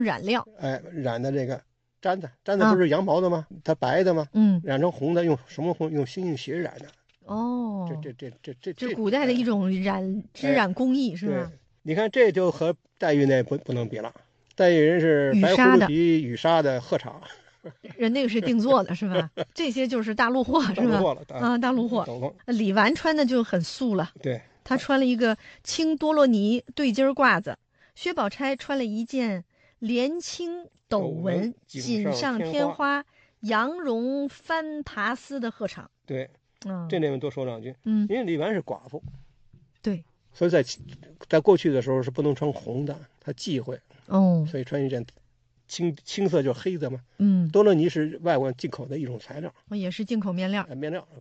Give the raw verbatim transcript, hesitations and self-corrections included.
染料， 哎，染的这个毡子，毡子不是羊毛的吗？啊、它白的吗？ 嗯， 染成红的，用什么红？用猩猩血染的。 哦， 这这这这这这是古代的一种染、哎、织染工艺，是吧？ 对，你看这就和黛玉那不不能比了。黛玉人是白葫芦皮羽纱的鹤氅， 人那个是定做的，是吧？这些就是大陆货，是吧？ 大陆货了啊，大陆货。李纨穿的就很素了， 对， 她穿了一个青多洛尼对襟褂子，薛宝钗穿了一件连青斗纹锦上添花羊绒翻爬丝的鹤氅。 对， 嗯， 这里面多说两句。 嗯， 因为李纨是寡妇， 对， 所以在在过去的时候是不能穿红的，她忌讳。 哦， 所以穿一件青青色就是黑色嘛。 嗯， 多洛尼是外国进口的一种材料， 也是进口面料。 面料。